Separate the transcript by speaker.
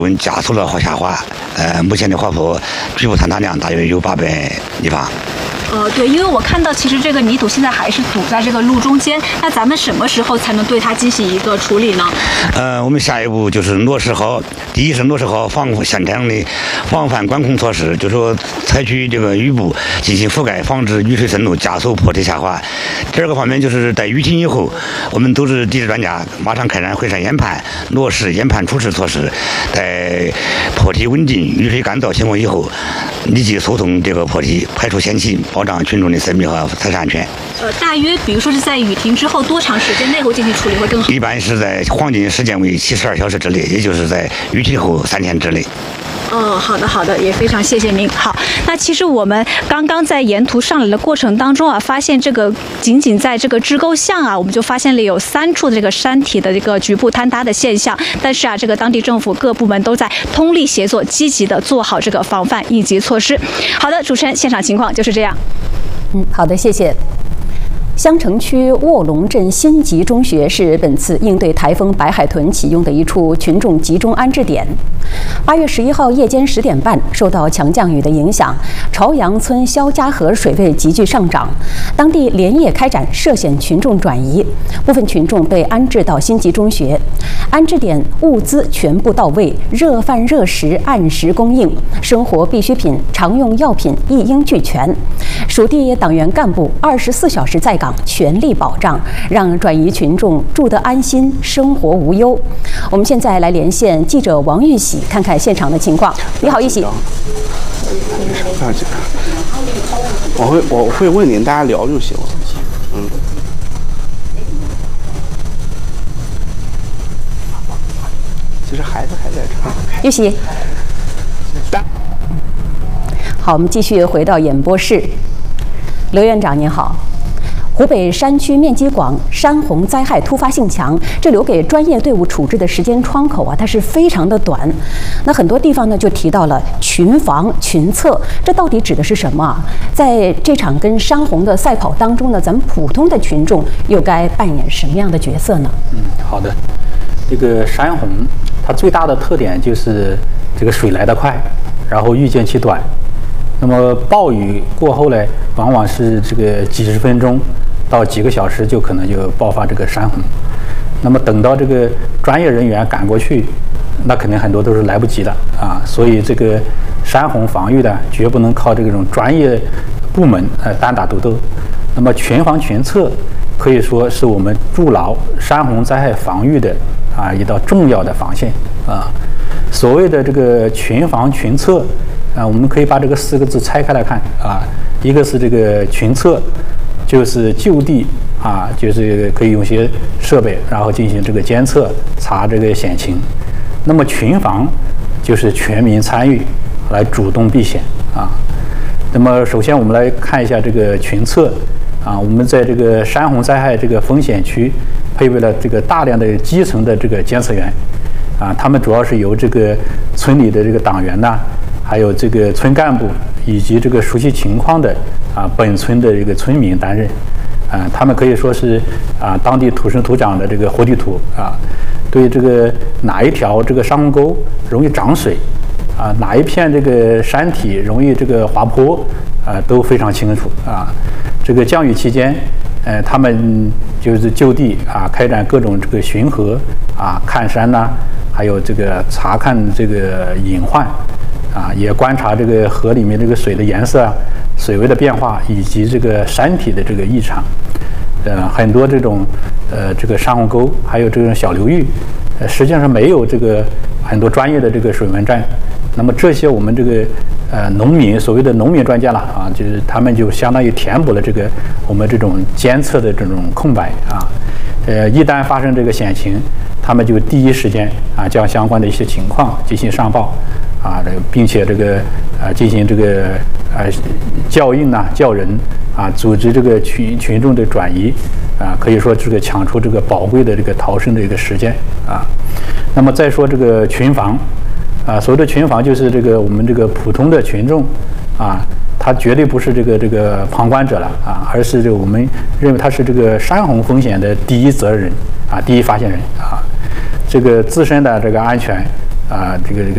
Speaker 1: 加速了下滑，目前的滑坡局部坍塌量大约有800立方。
Speaker 2: 对，因为我看到其实这个泥土现在还是堵在这个路中间，那咱们什么时候才能对它进行一个处理呢？
Speaker 1: 我们下一步就是落实好，第一是落实好现场的防范管控措施，就是说采取这个雨布进行覆盖，防止雨水渗漏，加速坡体下滑。第二个方面就是在雨停以后，我们都是地质专家，马上开展会山研判，落实研判处置措施，在坡体稳定、雨水干燥情况以后，立即疏通这个坡体，排除险情，保障群众的生命和财产安全。
Speaker 2: 大约比如说是在雨停之后多长时间内会进行处理会更好？
Speaker 1: 一般是在黄金时间为72小时之内，也就是在雨停后3天之内。
Speaker 2: 好的，也非常谢谢您。好，那其实我们刚刚在沿途上来的过程当中啊，发现这个仅在这个支沟巷啊，我们就发现了有3处的这个山体的这个局部坍塌的现象。但是啊，这个当地政府各部门都在通力协作，积极的做好这个防范应急措施。好的，主持人，现场情况就是这样。
Speaker 3: 好的，谢谢。襄城区卧龙镇新集中学是本次应对台风白海豚启用的一处群众集中安置点。8月11号夜间10点半，受到强降雨的影响，朝阳村肖家河水位急剧上涨，当地连夜开展涉险群众转移，部分群众被安置到新集中学。安置点物资全部到位，热饭热食按时供应，生活必需品、常用药品一应俱全。属地党员干部24小时在岗，全力保障，让转移群众住得安心，生活无忧。我们现在来连线记者王玉喜，看看现场的情况。你好，玉喜。
Speaker 4: 我会问您，大家聊就行了。其实孩子还在唱。
Speaker 3: 玉喜。好，我们继续回到演播室。刘院长您好。湖北山区面积广，山洪灾害突发性强，这留给专业队伍处置的时间窗口啊，它是非常的短。那很多地方呢就提到了群防群策，这到底指的是什么啊？在这场跟山洪的赛跑当中呢，咱们普通的群众又该扮演什么样的角色呢？
Speaker 5: 好的。这个山洪它最大的特点就是这个水来得快，然后遇见期短。那么暴雨过后呢，往往是这个几十分钟到几个小时就可能就爆发这个山洪。那么等到这个专业人员赶过去，那肯定很多都是来不及的啊。所以这个山洪防御呢，绝不能靠这种专业部门单打独斗。那么群防群策可以说是我们筑牢山洪灾害防御的一道重要的防线啊。所谓的这个群防群策我们可以把这个4个字拆开来看啊。一个是这个群策，就是就地就是可以用些设备，然后进行这个监测查这个险情。那么群防就是全民参与来主动避险啊。那么首先我们来看一下这个群策我们在这个山洪灾害这个风险区配备了这个大量的基层的这个监测员他们主要是由这个村里的这个党员还有这个村干部以及这个熟悉情况的本村的这个村民担任他们可以说是当地土生土长的这个活地图对这个哪一条这个山洪沟容易涨水哪一片这个山体容易这个滑坡都非常清楚这个降雨期间他们就是就地开展各种这个巡河看山还有这个查看这个隐患也观察这个河里面这个水的颜色水位的变化以及这个山体的这个异常很多这种这个山洪沟还有这种小流域实际上没有这个很多专业的这个水文站。那么这些我们这个农民所谓的农民专家了就是他们就相当于填补了这个我们这种监测的这种空白一旦发生这个险情，他们就第一时间将相关的一些情况进行上报并且这个进行这个教应教人组织这个群众的转移可以说这个抢出这个宝贵的这个逃生的一个时间那么再说这个群防所谓的群防就是这个我们这个普通的群众他绝对不是这个旁观者了而是我们认为他是这个山洪风险的第一责任人第一发现人这个自身的这个安全这个